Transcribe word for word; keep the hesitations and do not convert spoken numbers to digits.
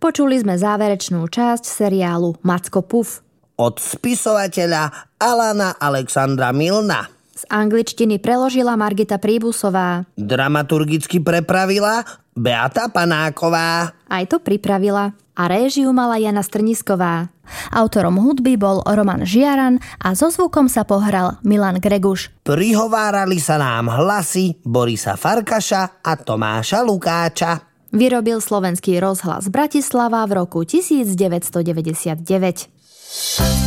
Počuli sme záverečnú časť seriálu Macko Puff. Od spisovateľa Alana Alexandra Milna. Z angličtiny preložila Margita Príbusová. Dramaturgicky prepravila Beata Panáková. Aj to pripravila. A réžiu mala Jana Strnisková. Autorom hudby bol Roman Žiaran a so zvukom sa pohral Milan Greguš. Prihovárali sa nám hlasy Borisa Farkaša a Tomáša Lukáča. Vyrobil Slovenský rozhlas Bratislava v roku devätnásťstodeväťdesiatdeväť.